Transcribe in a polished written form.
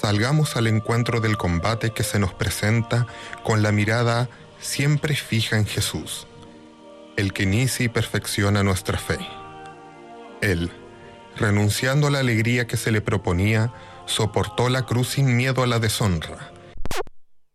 Salgamos al encuentro del combate que se nos presenta con la mirada siempre fija en Jesús, el que inicia y perfecciona nuestra fe. Él, renunciando a la alegría que se le proponía, soportó la cruz sin miedo a la deshonra,